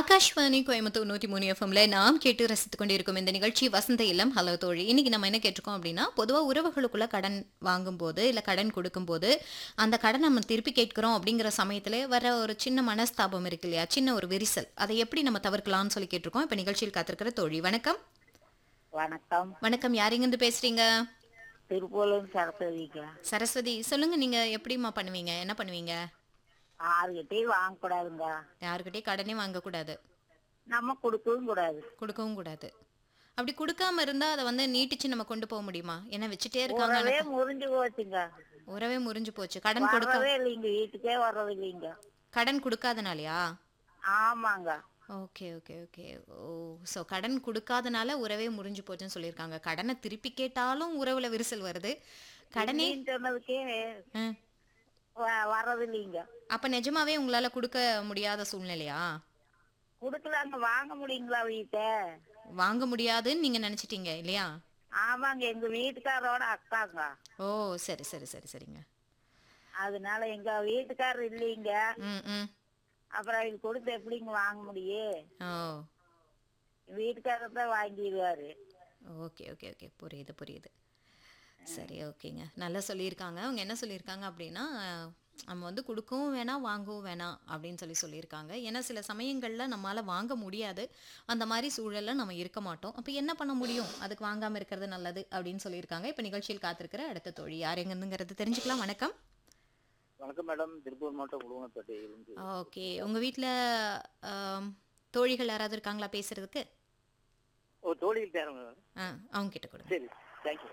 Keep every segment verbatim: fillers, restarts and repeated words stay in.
ஆகாஷ்வாணி கோயம்புத்தூர் நூற்றி மூணு எஃப்எம்ல நாம் கேட்டு ரசித்துக் கொண்டிருக்கும் இந்த நிகழ்ச்சி வசந்த இல்லம் ஹலோ தோழி. இன்னைக்கு நம்ம என்ன கேட்டிருக்கோம் அப்படின்னா, பொதுவாக உறவுகளுக்குள்ள கடன் வாங்கும்போது இல்லை கடன் கொடுக்கும்போது அந்த கடன் நம்ம திருப்பி கேட்கிறோம் அப்படிங்கிற சமயத்துல வர ஒரு சின்ன மனஸ்தாபம் இருக்கு இல்லையா, சின்ன ஒரு விரிசல், அதை எப்படி நம்ம தவிர்க்கலாம்னு சொல்லி கேட்டிருக்கோம். இப்போ நிகழ்ச்சியில் காத்திருக்கிற தோழி வணக்கம். வணக்கம். வணக்கம், யார் எங்கிருந்து பேசுறீங்க? திருப்பூர்லேருந்து சரஸ்வதிக்கா. சரஸ்வதி, சொல்லுங்க, நீங்க எப்படிம்மா பண்ணுவீங்க, என்ன பண்ணுவீங்க? யாருக்கிட்டையும் வாங்கக்கூடாதுங்க. யாருக்கிட்டே கடனே வாங்கக்கூடாது, நம்ம கொடுக்கவும் கூடாது. கொடுக்கவும் கூடாது. அப்படி கொடுக்காம இருந்தா அதை வந்து நீட்டிச்சு நம்ம கொண்டு போக முடியுமா? ஏன்னா வச்சுட்டே இருக்காங்க, உறவே ஆனா முறிஞ்சு போச்சுங்க. உறவே முறிஞ்சு போச்சு. கடன் கொடுக்க வரவே இல்லைங்க, வீட்டுக்கே வர்றது இல்லைங்க. கடன் கொடுக்காதனாலயா? ஆமாங்க. Okay okay okay. ஓ, ஸோ கடன் கொடுக்காதனால உறவே முறிஞ்சு போச்சுன்னு சொல்லியிருக்காங்க. கடனை திருப்பி கேட்டாலும் உறவுல விரிசல் வருது. கடனே இல்லைன்னு சொன்னதுக்கே ம். வ- வர்றது இல்லைங்க. அப்ப நிஜமாவே உங்களால கொடுக்க முடியாத சூழ்நிலையா? கொடுக்கலாங்க, வாங்க முடியுங்களா வீட்டை? வாங்க முடியாதுன்னு நீங்க நினைச்சிட்டீங்க இல்லையா? ஆமாங்க, எங்க வீட்டுக்காரோட அக்காங்க. ஓ, சரி சரி சரி சரிங்க. அதனால எங்க வீட்டுக்காரர் இல்லைங்க. ம் ம். அப்புறம் அவங்க கொடுத்து எப்படிங்க வாங்க முடியும்? ஓ, வீட்டுக்காரர் தான் வாங்கிடுவாரு. ஓகே ஓகே ஓகே, புரியுது புரியுது. சரி, ஓகேங்க. நல்லா சொல்லியிருக்காங்க. அவங்க என்ன சொல்லியிருக்காங்க அப்படின்னா, நம்ம வந்து கொடுக்கவும் வேணாம் வாங்கவும் வேணாம் அப்படின்னு சொல்லி சொல்லியிருக்காங்க. ஏன்னா சில சமயங்களில் நம்மளால் வாங்க முடியாது, அந்த மாதிரி சூழலில் நம்ம இருக்க மாட்டோம். அப்போ என்ன பண்ண முடியும், அதுக்கு வாங்காமல் இருக்கிறது நல்லது அப்படின்னு சொல்லியிருக்காங்க. இப்போ நிகழ்ச்சியில் காத்திருக்கிற அடுத்த தோழி யார் எங்கேருந்துங்கிறது தெரிஞ்சுக்கலாம். வணக்கம். வணக்கம் மேடம், திருப்பூர் மாவட்டம் உடுமலைப்பேட்டையிலிருந்து. ஓகே, உங்கள் வீட்டில் தோழிகள் யாராவது இருக்காங்களா பேசுறதுக்கு? ஓ, தோழிகள் தேர்ங்க. ஆ, அவங்க கிட்ட கொடுங்க. சரி, தேங்க்யூ.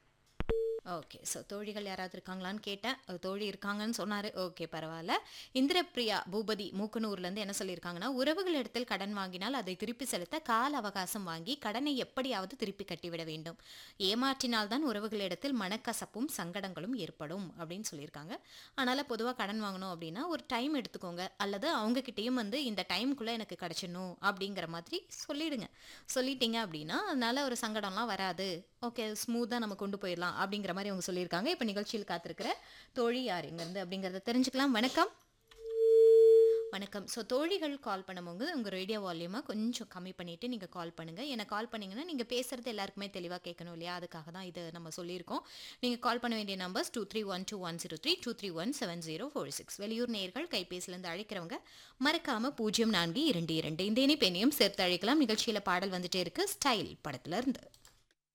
ஓகே, ஸோ தோழிகள் யாராவது இருக்காங்களான்னு கேட்டேன். ஒரு தோழி இருக்காங்கன்னு சொன்னார். ஓகே, பரவாயில்ல. இந்திரபிரியா பூபதி மூக்கனூர்லேருந்து என்ன சொல்லியிருக்காங்கன்னா, உறவுகளிடத்தில் கடன் வாங்கினால் அதை திருப்பி செலுத்த கால அவகாசம் வாங்கி கடனை எப்படியாவது திருப்பி கட்டிவிட வேண்டும். ஏமாற்றினால்தான் உறவுகளிடத்தில் மனக்கசப்பும் சங்கடங்களும் ஏற்படும் அப்படின்னு சொல்லியிருக்காங்க. அதனால் பொதுவாக கடன் வாங்கணும் அப்படின்னா ஒரு டைம் எடுத்துக்கோங்க, அல்லது அவங்கக்கிட்டேயும் வந்து இந்த டைமுக்குள்ளே எனக்கு கிடச்சிடணும் அப்படிங்கிற மாதிரி சொல்லிடுங்க. சொல்லிட்டீங்க அப்படின்னா அதனால ஒரு சங்கடம்லாம் வராது. ஓகே, ஸ்மூத்தாக நம்ம கொண்டு போயிடலாம் அப்படிங்கிற மாதிரி அவங்க சொல்லியிருக்காங்க. இப்போ நிகழ்ச்சியில் காத்திருக்கிற தோழி யார் எங்கேருந்து அப்படிங்கிறத தெரிஞ்சுக்கலாம். வணக்கம். வணக்கம். ஸோ தோழிகள் கால் பண்ணும்போது உங்கள் ரேடியோ வால்யூமை கொஞ்சம் கம்மி பண்ணிவிட்டு நீங்கள் கால் பண்ணுங்கள். ஏன்னா கால் பண்ணிங்கன்னா நீங்கள் பேசுகிறது எல்லாருக்குமே தெளிவாக கேட்கணும் இல்லையா, அதுக்காக தான் இது நம்ம சொல்லியிருக்கோம். நீங்கள் கால் பண்ண வேண்டிய numbers two three one two one zero three two three one seven zero four six. வெளியூர் நேயர்கள் கைபேசியிலேருந்து அழைக்கிறவங்க மறக்காமல் பூஜ்ஜியம் நான்கு இரண்டு இரண்டு இந்த இணைப்பெண்ணையும் சேர்த்து அழைக்கலாம். நிகழ்ச்சியில் பாடல் வந்துட்டே இருக்கு, ஸ்டைல் படத்துல இருந்து.